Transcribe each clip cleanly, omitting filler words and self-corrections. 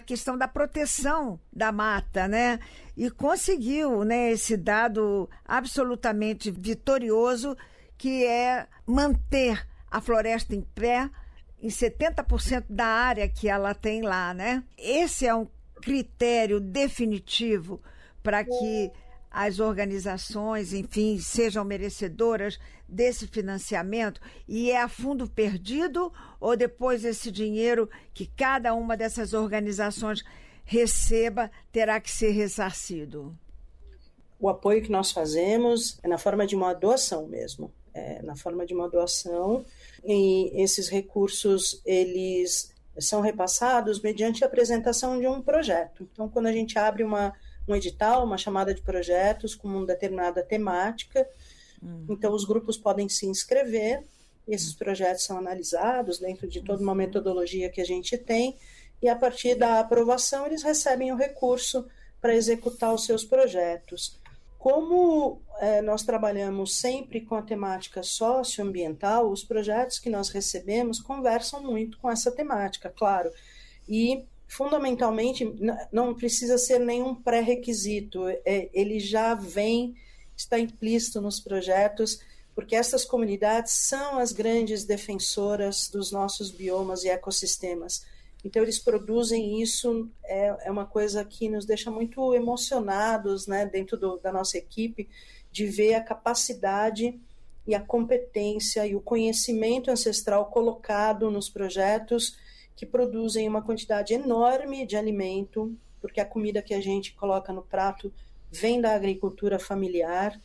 questão da proteção da mata, né? E conseguiu, né, esse dado absolutamente vitorioso, que é manter a floresta em pé em 70% da área que ela tem lá, né? Esse é um critério definitivo para que as organizações, enfim, sejam merecedoras desse financiamento. E é a fundo perdido ou depois esse dinheiro que cada uma dessas organizações receba terá que ser ressarcido? O apoio que nós fazemos é na forma de uma doação mesmo, na forma de uma doação, e esses recursos, eles são repassados mediante a apresentação de um projeto. Então, quando a gente abre um edital, uma chamada de projetos com uma determinada temática, então os grupos podem se inscrever, esses projetos são analisados dentro de toda uma metodologia que a gente tem, e a partir da aprovação eles recebem o recurso para executar os seus projetos. Como nós trabalhamos sempre com a temática socioambiental, os projetos que nós recebemos conversam muito com essa temática, claro, e fundamentalmente não precisa ser nenhum pré-requisito, ele já está implícito nos projetos, porque essas comunidades são as grandes defensoras dos nossos biomas e ecossistemas. Então, eles produzem isso, é uma coisa que nos deixa muito emocionados, né, dentro da nossa equipe, de ver a capacidade e a competência e o conhecimento ancestral colocado nos projetos que produzem uma quantidade enorme de alimento, porque a comida que a gente coloca no prato vem da agricultura familiar,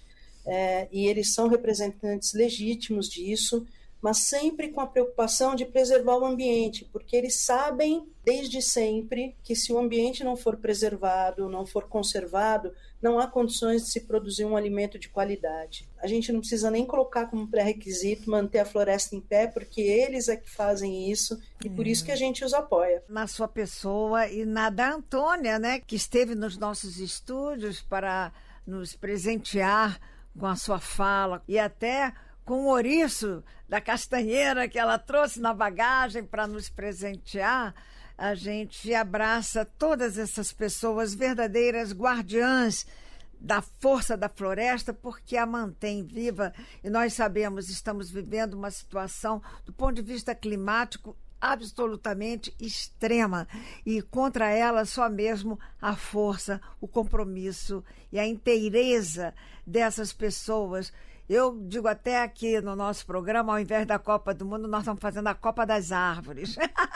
e eles são representantes legítimos disso, mas sempre com a preocupação de preservar o ambiente, porque eles sabem desde sempre que se o ambiente não for preservado, não for conservado, não há condições de se produzir um alimento de qualidade. A gente não precisa nem colocar como pré-requisito manter a floresta em pé, porque eles é que fazem isso, e por isso que a gente os apoia. Na sua pessoa e na da Antônia, né, que esteve nos nossos estúdios para nos presentear com a sua fala e até com o ouriço da castanheira que ela trouxe na bagagem para nos presentear, a gente abraça todas essas pessoas, verdadeiras guardiãs da força da floresta, porque a mantém viva. E nós sabemos, estamos vivendo uma situação, do ponto de vista climático, absolutamente extrema, e contra ela só mesmo a força, o compromisso e a inteireza dessas pessoas. Eu digo até aqui no nosso programa, ao invés da Copa do Mundo, nós estamos fazendo a Copa das Árvores.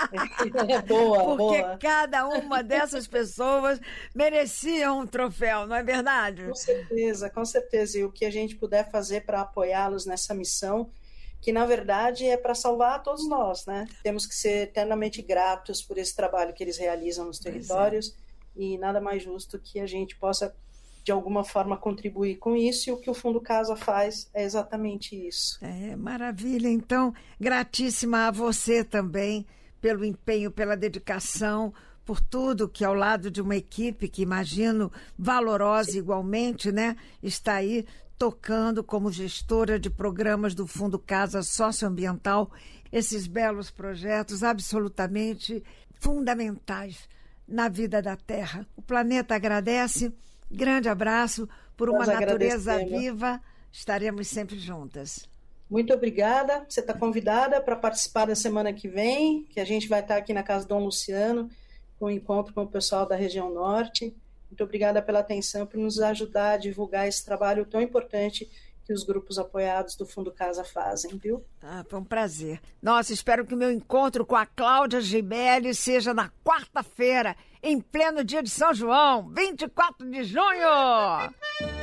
Boa, porque boa. Cada uma dessas pessoas merecia um troféu, não é verdade? Com certeza. E o que a gente puder fazer para apoiá-los nessa missão, que na verdade é para salvar todos nós, né? Temos que ser eternamente gratos por esse trabalho que eles realizam nos territórios, e nada mais justo que a gente possa de alguma forma contribuir com isso, e o que o Fundo Casa faz é exatamente isso. Maravilha. Então, gratíssima a você também pelo empenho, pela dedicação, por tudo que ao lado de uma equipe que imagino valorosa igualmente, né, está aí tocando como gestora de programas do Fundo Casa Socioambiental, esses belos projetos absolutamente fundamentais na vida da Terra. O planeta agradece. Grande abraço por uma natureza viva. Estaremos sempre juntas. Muito obrigada. Você está convidada para participar da semana que vem, que a gente vai estar aqui na Casa Dom Luciano, com um encontro com o pessoal da região norte. Muito obrigada pela atenção, por nos ajudar a divulgar esse trabalho tão importante que os grupos apoiados do Fundo Casa fazem, viu? Foi um prazer. Nossa, espero que o meu encontro com a Cláudia Gibelli seja na quarta-feira, em pleno dia de São João, 24 de junho!